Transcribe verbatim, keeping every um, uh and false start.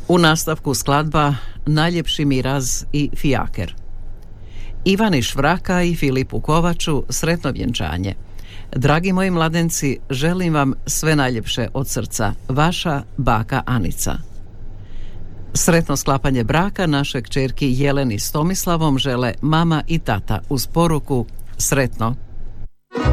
U nastavku skladba Najljepši miraz i fijaker. Ivani Švraka i Filipu Kovaču sretno vjenčanje. Dragi moji mladenci, želim vam sve najljepše od srca. Vaša baka Anica. Sretno sklapanje braka naše kćerki Jeleni s Tomislavom žele mama i tata uz poruku sretno.